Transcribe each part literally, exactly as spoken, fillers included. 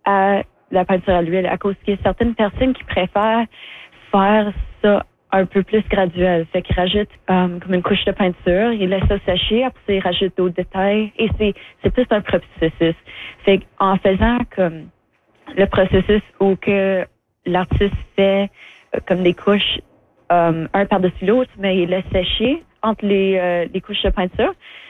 à la peinture à l'huile à cause qu'il y a certaines personnes qui préfèrent faire ça un peu plus graduel. Fait qu'ils rajoutent um, comme une couche de peinture, ils laissent ça sécher, après ça, ils rajoutent d'autres détails et c'est, c'est plus un processus. Fait qu'en faisant comme le processus où que l'artiste fait euh, comme des couches um, un par-dessus l'autre, mais il laisse sécher entre les, euh, les couches de peinture,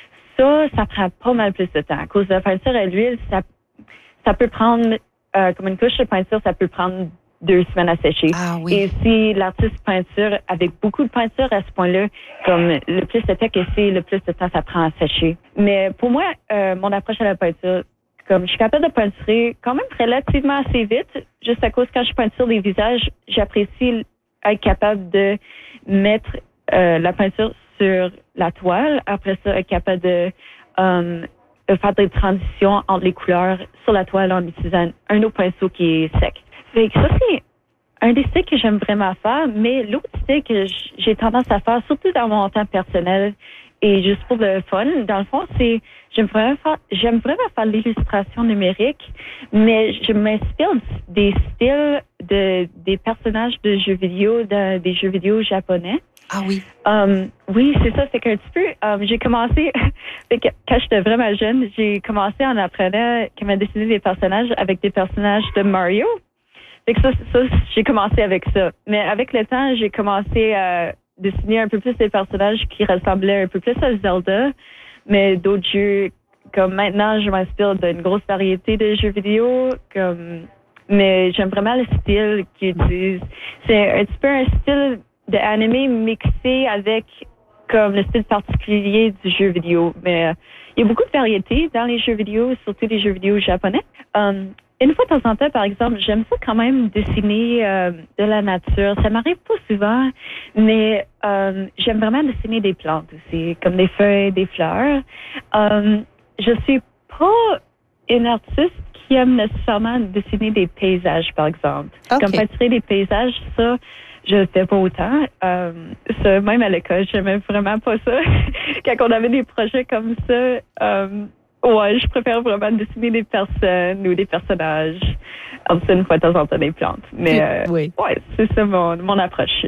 ça, ça prend pas mal plus de temps. À cause de la peinture à l'huile, ça, ça peut prendre, euh, comme une couche de peinture, ça peut prendre deux semaines à sécher. Ah, oui. Et si l'artiste peinture avec beaucoup de peinture à ce point-là, comme le plus de temps que c'est, le plus de temps ça prend à sécher. Mais pour moi, euh, mon approche à la peinture, comme je suis capable de peinturer quand même relativement assez vite, juste à cause quand je peinture les visages, j'apprécie être capable de mettre euh, la peinture sur la toile. Après ça, être capable de um, faire des transitions entre les couleurs sur la toile en utilisant un autre pinceau qui est sec. Fait que ça, c'est un des styles que j'aime vraiment faire, mais l'autre style que j'ai tendance à faire, surtout dans mon temps personnel et juste pour le fun, dans le fond, c'est j'aime vraiment faire, j'aime vraiment faire l'illustration numérique, mais je m'inspire des styles de des personnages de jeux vidéo, de, des jeux vidéo japonais. Ah oui. Um, oui, c'est ça. C'est qu'un petit peu, um, j'ai commencé, fait que, quand j'étais vraiment jeune, j'ai commencé en apprenant comment dessiner des personnages avec des personnages de Mario. Fait que ça, ça, j'ai commencé avec ça. Mais avec le temps, j'ai commencé à dessiner un peu plus des personnages qui ressemblaient un peu plus à Zelda. Mais d'autres jeux, comme maintenant, je m'inspire d'une grosse variété de jeux vidéo. Comme, mais j'aime vraiment le style qu'ils utilisent. C'est un petit peu un style de anime mixé avec comme le style particulier du jeu vidéo. Mais euh, il y a beaucoup de variétés dans les jeux vidéo, surtout les jeux vidéo japonais. Um, Une fois de temps en temps, par exemple, j'aime ça quand même dessiner euh, de la nature. Ça m'arrive pas souvent, mais euh, j'aime vraiment dessiner des plantes aussi, comme des feuilles, des fleurs. Euh, je suis pas une artiste qui aime nécessairement dessiner des paysages, par exemple. Okay. Comme peinturer des paysages, ça, je le fais pas autant. Euh, ça, même à l'école, j'aimais vraiment pas ça. Quand on avait des projets comme ça, euh, ouais, je préfère vraiment dessiner des personnes ou des personnages. Alors, c'est une fois de temps en temps des plantes. Mais, euh, oui. ouais, c'est ça mon, mon approche.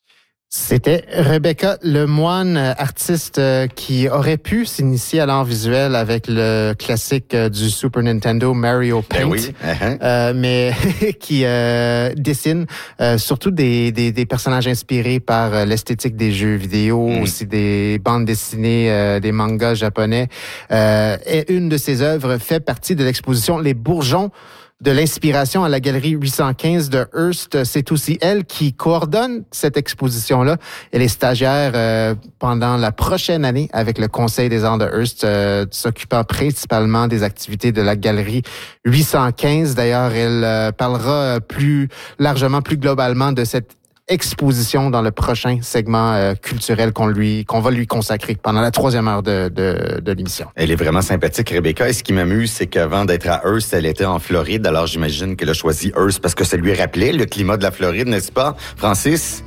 C'était Rebecca Lemoine, artiste qui aurait pu s'initier à l'art visuel avec le classique du Super Nintendo Mario Paint, ben oui. uh-huh. euh, mais qui euh, dessine euh, surtout des, des, des personnages inspirés par l'esthétique des jeux vidéo, mm. aussi des bandes dessinées, euh, des mangas japonais. Euh, et une de ses œuvres fait partie de l'exposition Les Bourgeons de l'inspiration à la galerie huit cent quinze de Hearst. C'est aussi elle qui coordonne cette exposition-là. Elle est stagiaire euh, pendant la prochaine année avec le Conseil des arts de Hearst, euh, s'occupant principalement des activités de la galerie huit cent quinze. D'ailleurs, elle euh, parlera plus largement, plus globalement de cette exposition dans le prochain segment euh, culturel qu'on lui qu'on va lui consacrer pendant la troisième heure de, de, de l'émission. Elle est vraiment sympathique, Rebecca. Et ce qui m'amuse, c'est qu'avant d'être à Hearst, elle était en Floride. Alors j'imagine qu'elle a choisi Hearst parce que ça lui rappelait le climat de la Floride, n'est-ce pas, Francis?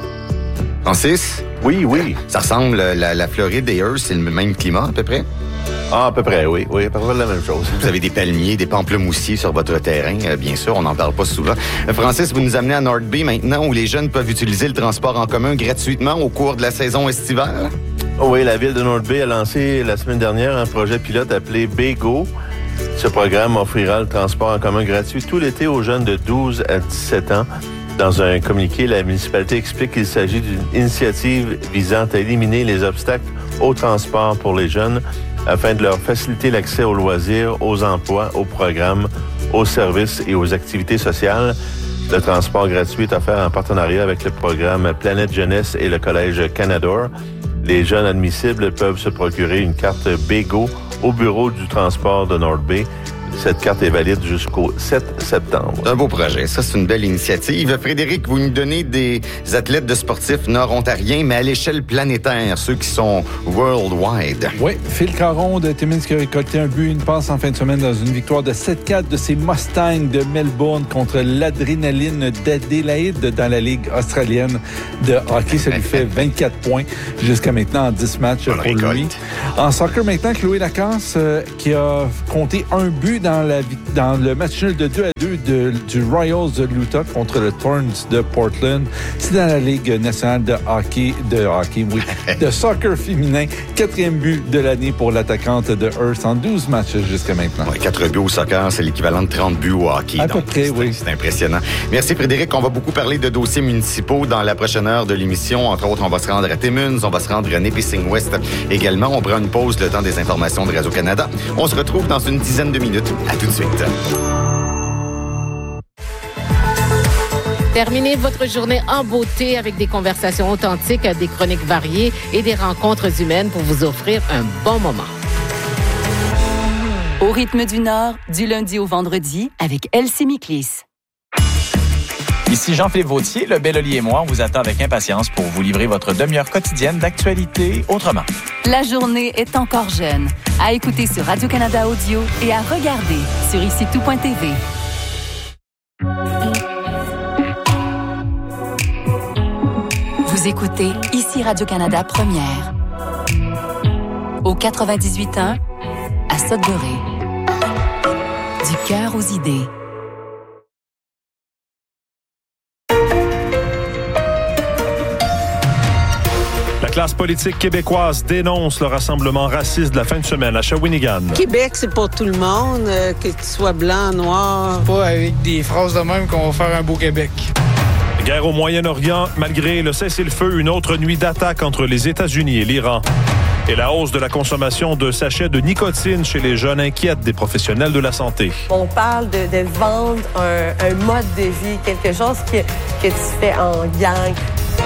Francis? Oui, oui. Ça ressemble, la, la Floride et Hearst, c'est le même climat à peu près? Ah, à peu près, oui. Oui, à peu près la même chose. Vous avez des palmiers, des pamplemoussis sur votre terrain, euh, bien sûr, on n'en parle pas souvent. Euh, Francis, vous nous amenez à North Bay maintenant, où les jeunes peuvent utiliser le transport en commun gratuitement au cours de la saison estivale? Oh oui, la ville de North Bay a lancé la semaine dernière un projet pilote appelé Baygo. Ce programme offrira le transport en commun gratuit tout l'été aux jeunes de douze à dix-sept ans. Dans un communiqué, la municipalité explique qu'il s'agit d'une initiative visant à éliminer les obstacles au transport pour les jeunes afin de leur faciliter l'accès aux loisirs, aux emplois, aux programmes, aux services et aux activités sociales. Le transport gratuit est offert en partenariat avec le programme Planète Jeunesse et le Collège Canadore. Les jeunes admissibles peuvent se procurer une carte Baygo au bureau du transport de North Bay. Cette carte est valide jusqu'au sept septembre. Un beau projet. Ça, c'est une belle initiative. Frédéric, vous nous donnez des athlètes de sportifs nord-ontariens, mais à l'échelle planétaire, ceux qui sont worldwide. Oui, Phil Caron de Timmins qui a récolté un but, une passe en fin de semaine dans une victoire de sept quatre de ses Mustangs de Melbourne contre l'Adrénaline d'Adélaïde dans la Ligue australienne de hockey. Ça lui fait vingt-quatre points jusqu'à maintenant en dix matchs Bonne pour récolte. lui. En soccer maintenant, Chloé Lacasse euh, qui a compté un but dans, la, dans le match nul de deux à deux de, du Royals de l'Utah contre le Thorns de Portland. C'est dans la Ligue nationale de hockey, de hockey, oui, de soccer féminin. Quatrième but de l'année pour l'attaquante de Hearst en douze matchs jusqu'à maintenant. Ouais, quatre buts au soccer, c'est l'équivalent de trente buts au hockey. À donc, peu près, c'est, oui. C'est impressionnant. Merci Frédéric. On va beaucoup parler de dossiers municipaux dans la prochaine heure de l'émission. Entre autres, on va se rendre à Timmins, on va se rendre à Nipissing-West également. On prend une pause le temps des informations de Radio-Canada. On se retrouve dans une dizaine de minutes. À tout de suite. Terminez votre journée en beauté avec des conversations authentiques, des chroniques variées et des rencontres humaines pour vous offrir un bon moment. Au rythme du Nord, du lundi au vendredi, avec Elsie Miklis. Ici Jean-Philippe Vautier, le Belloli et moi, on vous attend avec impatience pour vous livrer votre demi-heure quotidienne d'actualité autrement. La journée est encore jeune. À écouter sur Radio-Canada Audio et à regarder sur ici tout point t v. Vous écoutez Ici Radio-Canada Première. Au quatre-vingt-dix-huit point un, à Sudbury. Du cœur aux idées. La classe politique québécoise dénonce le rassemblement raciste de la fin de semaine à Shawinigan. Québec, c'est pour tout le monde, euh, que tu sois blanc, noir. C'est pas avec des phrases de même qu'on va faire un beau Québec. Guerre au Moyen-Orient, malgré le cessez-le-feu, une autre nuit d'attaque entre les États-Unis et l'Iran. Et la hausse de la consommation de sachets de nicotine chez les jeunes inquiète des professionnels de la santé. On parle de, de vendre un, un mode de vie, quelque chose que, que tu fais en gang.